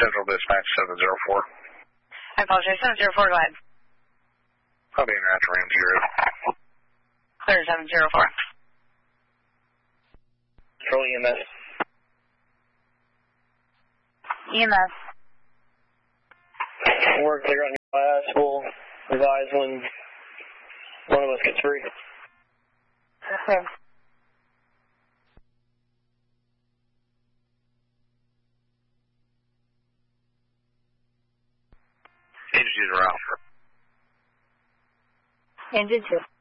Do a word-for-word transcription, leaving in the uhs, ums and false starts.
Central Dispatch seven zero four. I apologize. seven zero four, go ahead. I'll be in after Ramsey Road. Clear seven zero four. Control E M S. E M S. We're clear on your last. We'll advise when one of us gets free. Okay. Agencies are out. Engine two.